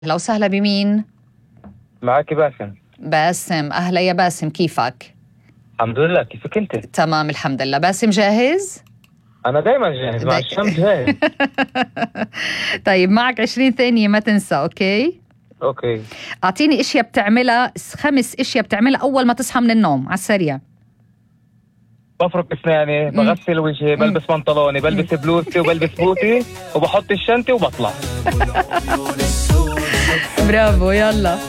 أهلا وسهلا بمين؟ معك باسم. باسم، أهلا يا باسم، كيفك؟ الحمد لله، كيفك انت؟ تمام الحمد لله. باسم جاهز؟ انا دايما جاهز، مع الشمس جاهز. طيب معك 20 ثانية ما تنسى. أوكي؟ اوكي. أعطيني إشياء بتعملها، 5 إشياء بتعملها أول ما تصحى من النوم على السريع. بفرك اسناني، بغسل وجهي، بلبس بنطلوني، بلبس بلوزتي وبلبس بوتي وبحط الشنطة وبطلع. برافو، يلا.